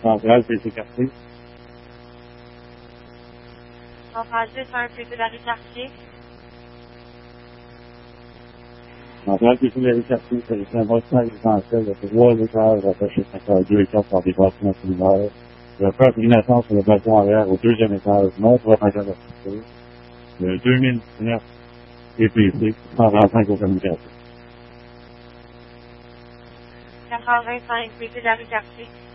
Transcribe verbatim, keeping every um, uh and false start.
centrale P C Quartier. Centrale deux cent un P C de la rue Cartier. Centrale P C de la rue Cartier, c'est un bâtiment résidentiel de trois étages attachés à deux et quatre par des bâtiments similaires. Le faire une naissance sur le balcon arrière au deuxième étage, non propagande d'activité. Le deux mille dix-neuf E P C, cent vingt-cinq aux communications. quatre cent vingt-cinq P C de la rue Cartier.